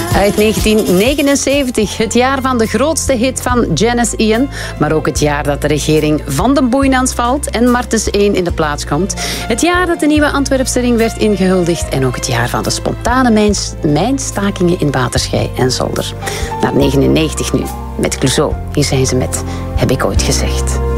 Uit 1979, het jaar van de grootste hit van Janis Ian, maar ook het jaar dat de regering Van den Boeinans valt en Martens 1 in de plaats komt. Het jaar dat de nieuwe Antwerpse ring werd ingehuldigd en ook het jaar van de spontane mijnstakingen in Waterschei en Zolder. Naar 99 nu, met Clouseau. Hier zijn ze met Heb ik ooit gezegd.